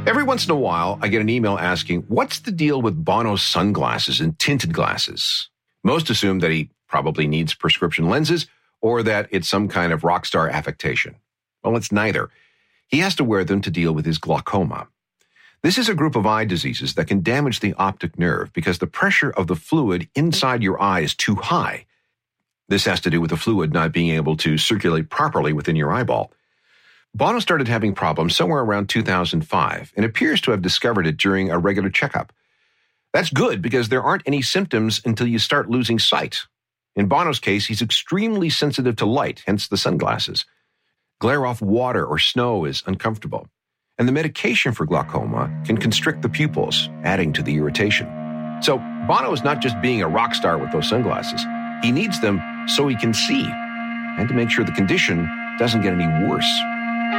Every once in a while, I get an email asking, what's the deal with Bono's sunglasses and tinted glasses? Most assume that he probably needs prescription lenses or that it's some kind of rock star affectation. Well, it's neither. He has to wear them to deal with his glaucoma. This is a group of eye diseases that can damage the optic nerve because the pressure of the fluid inside your eye is too high. This has to do with the fluid not being able to circulate properly within your eyeball. Bono started having problems somewhere around 2005 and appears to have discovered it during a regular checkup. That's good because there aren't any symptoms until you start losing sight. In Bono's case, he's extremely sensitive to light, hence the sunglasses. Glare off water or snow is uncomfortable. And the medication for glaucoma can constrict the pupils, adding to the irritation. So Bono is not just being a rock star with those sunglasses. He needs them so he can see and to make sure the condition doesn't get any worse.